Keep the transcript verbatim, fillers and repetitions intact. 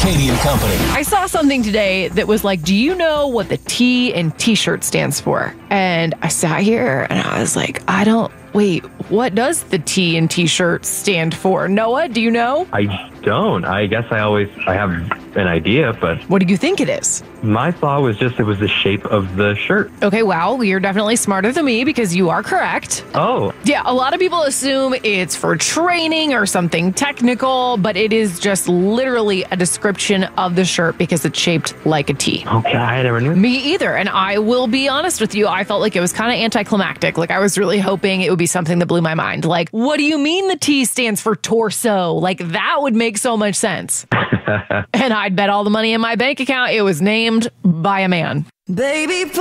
Katie and Company. I saw something today that was like, do you know what the T in T-shirt stands for? And I sat here and I was like, I don't, wait, what does the T in T-shirt stand for? Noah, do you know? I don't. I guess I always, I have an idea, but What do you think it is? my thought was just it was the shape of the shirt. Okay, well, you're definitely smarter than me because you are correct. Oh, Yeah, a lot of people assume it's for training or something technical, but it is just literally a description of the shirt because it's shaped like a T. okay. I never knew. Me either. And I will be honest with you, I felt like it was kind of anticlimactic. Like I was really hoping it would be something that blew my mind. Like, what do you mean the T stands for torso? Like that would make so much sense. And I'd bet all the money in my bank account it was named by a man. Baby,